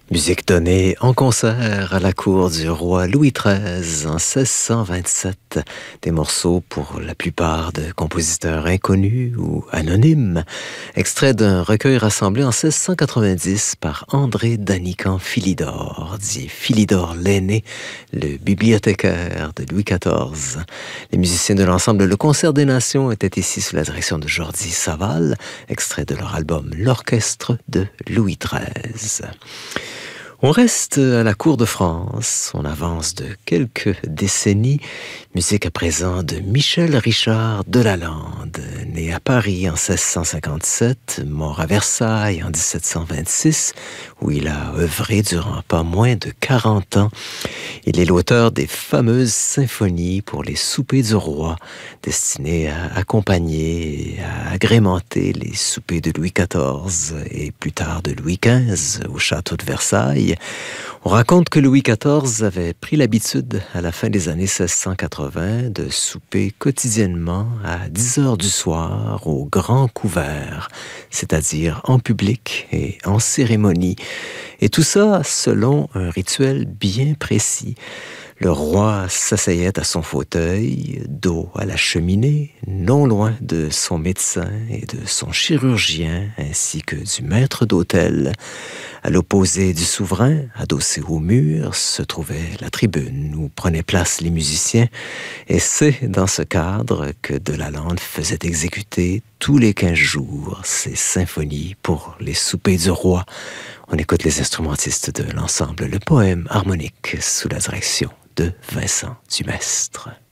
Musique donnée en concert à la cour du roi Louis XIII en 1627. Des morceaux pour la plupart de compositeurs inconnus ou anonymes. Extrait d'un recueil rassemblé en 1690 par André Danican Philidor, dit Philidor l'aîné, le bibliothécaire de Louis XIV. Les musiciens de l'ensemble Le Concert des Nations étaient ici sous la direction de Jordi Saval, extrait de leur album L'Orchestre de Louis XIII. On reste à la cour de France, on avance de quelques décennies. Musique à présent de Michel Richard de Lalande, né à Paris en 1657, mort à Versailles en 1726, où il a œuvré durant pas moins de 40 ans. Il est l'auteur des fameuses symphonies pour les soupers du roi, destinées à accompagner et à agrémenter les soupers de Louis XIV et plus tard de Louis XV au château de Versailles. On raconte que Louis XIV avait pris l'habitude, à la fin des années 1680, de souper quotidiennement à 10 heures du soir au grand couvert, c'est-à-dire en public et en cérémonie. Et tout ça selon un rituel bien précis. Le roi s'asseyait à son fauteuil, dos à la cheminée, non loin de son médecin et de son chirurgien, ainsi que du maître d'hôtel. À l'opposé du souverain, adossé au mur, se trouvait la tribune où prenaient place les musiciens. Et c'est dans ce cadre que de Lalande faisait exécuter tous les 15 jours ses symphonies pour les soupers du roi. On écoute les instrumentistes de l'ensemble Le Poème harmonique sous la direction de Vincent Dumestre.